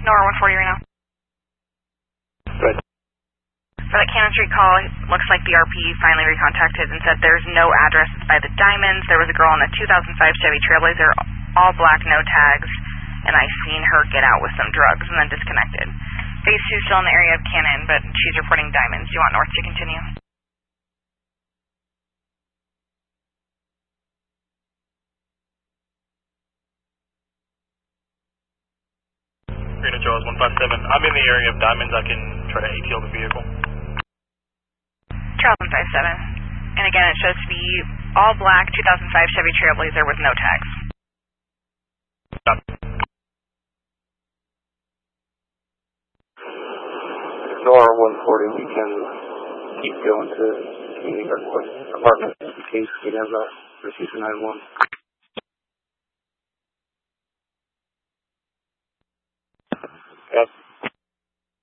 Nora 140 right now. Good. For that Cannon Street call, it looks like the RP finally recontacted and said there's no addresses by the Diamonds. There was a girl in a 2005 Chevy Trailblazer, all black, no tags, and I seen her get out with some drugs and then disconnected. Phase 2 still in the area of Cannon, but she's reporting Diamonds. Do you want North to continue? Reno Charles 157. I'm in the area of Diamonds. I can try to ATL the vehicle. Charles 157. And again, it shows to be all black 2005 Chevy Trailblazer with no tags. Stop. Nora 140, we can keep going to community apartment in case we have receive 911. Yes.